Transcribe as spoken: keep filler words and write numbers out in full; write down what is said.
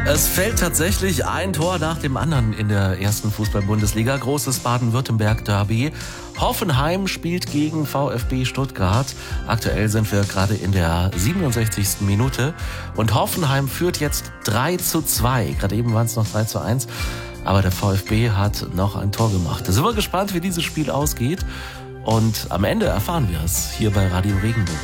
Es fällt tatsächlich ein Tor nach dem anderen in der ersten Fußball-Bundesliga. Großes Baden-Württemberg-Derby. Hoffenheim spielt gegen VfB Stuttgart. Aktuell sind wir gerade in der siebenundsechzigsten Minute. Und Hoffenheim führt jetzt drei zu zwei. Gerade eben waren es noch drei zu eins. Aber der VfB hat noch ein Tor gemacht. Da sind wir gespannt, wie dieses Spiel ausgeht. Und am Ende erfahren wir es hier bei Radio Regenbogen.